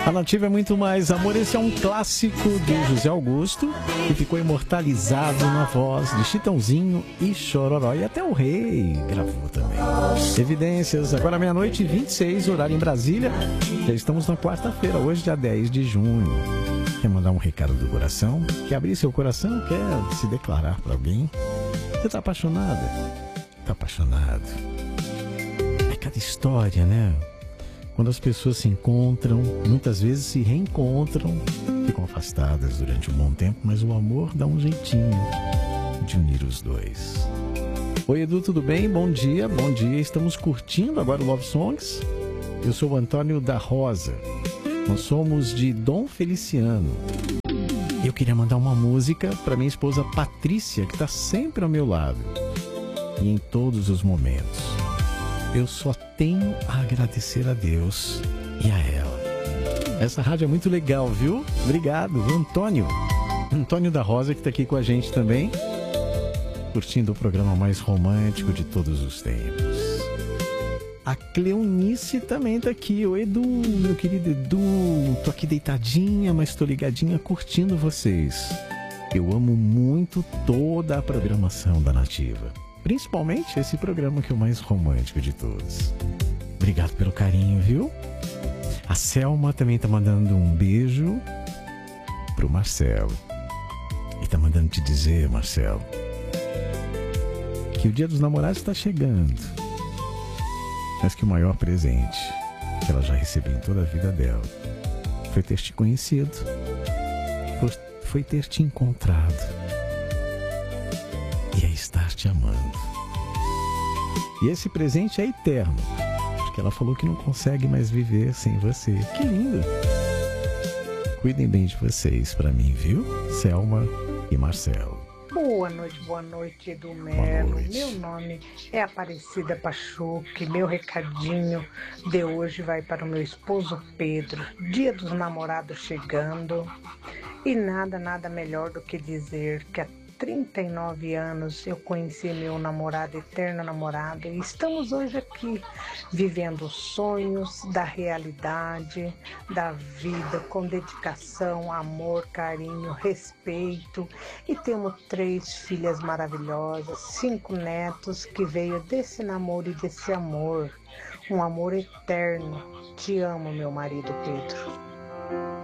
A Nativa é muito mais amor. Esse é um clássico do José Augusto, que ficou imortalizado na voz de Chitãozinho e Chororó. E até o Rei gravou também. Evidências, agora meia-noite e 26, horário em Brasília. Já estamos na quarta-feira, hoje dia 10 de junho. Quer mandar um recado do coração? Quer abrir seu coração? Quer se declarar para alguém? Você está apaixonada? Está apaixonado? É cada história, né? Quando as pessoas se encontram, muitas vezes se reencontram, ficam afastadas durante um bom tempo, mas o amor dá um jeitinho de unir os dois. Oi, Edu, tudo bem? Bom dia, bom dia. Estamos curtindo agora o Love Songs. Eu sou o Antônio da Rosa. Nós somos de Dom Feliciano. Eu queria mandar uma música para minha esposa Patrícia, que está sempre ao meu lado e em todos os momentos. Eu só tenho a agradecer a Deus e a ela. Essa rádio é muito legal, viu? Obrigado, Antônio. Antônio da Rosa, que está aqui com a gente também, curtindo o programa mais romântico de todos os tempos. A Cleonice também está aqui. Oi, Edu, meu querido Edu. Tô aqui deitadinha, mas tô ligadinha curtindo vocês. Eu amo muito toda a programação da Nativa. Principalmente esse programa que é o mais romântico de todos. Obrigado pelo carinho, viu? A Selma também tá mandando um beijo pro Marcelo. E tá mandando te dizer, Marcelo, que o Dia dos Namorados está chegando. Mas que o maior presente que ela já recebeu em toda a vida dela foi ter te conhecido. Foi ter te encontrado. E é estar te amando. E esse presente é eterno, porque ela falou que não consegue mais viver sem você. Que lindo! Cuidem bem de vocês pra mim, viu? Selma e Marcelo. Boa noite, Edu Melo. Meu nome é Aparecida Pachuque. Meu recadinho de hoje vai para o meu esposo Pedro. Dia dos Namorados chegando. E nada melhor do que dizer que há 39 anos eu conheci meu namorado, eterno namorado, e estamos hoje aqui vivendo sonhos da realidade, da vida, com dedicação, amor, carinho, respeito, e temos 3 filhas maravilhosas, 5 netos que veio desse namoro e desse amor, um amor eterno. Te amo, meu marido Pedro.